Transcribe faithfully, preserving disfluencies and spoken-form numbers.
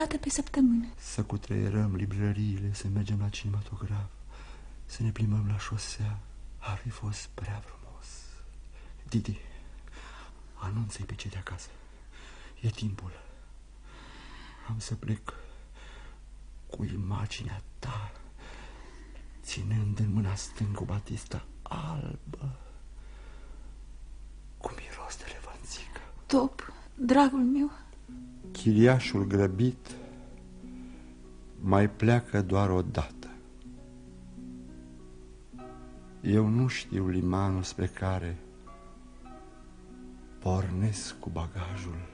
dată pe săptămână. Să cutreierăm librăriile, să mergem la cinematograf, să ne plimbăm la șosea. Ar fi fost prea frumos. Didi, anunță-i pe cei de acasă. E timpul. Am să plec cu imaginea ta, ținând în mâna stângă o batista albă cu miros de levănțică. Top, dragul meu. Chiriașul grăbit mai pleacă doar o dată. Eu nu știu limanul spre care pornesc cu bagajul